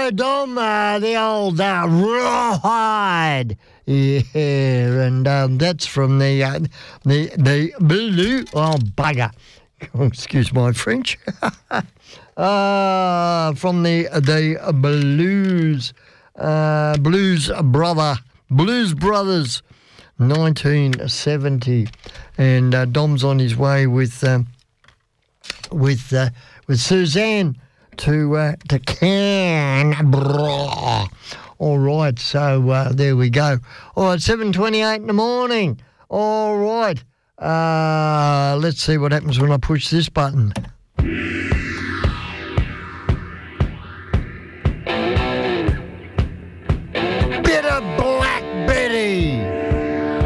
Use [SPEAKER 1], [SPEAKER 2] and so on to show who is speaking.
[SPEAKER 1] go, Dom. The old Rawhide. Yeah, and that's from the blue. Oh, bugger. Excuse my French. From the Blues Brothers, 1970, and Dom's on his way with Suzanne to Canberra. All right, so there we go. All right, 7:28 in the morning. All right, let's see what happens when I push this button.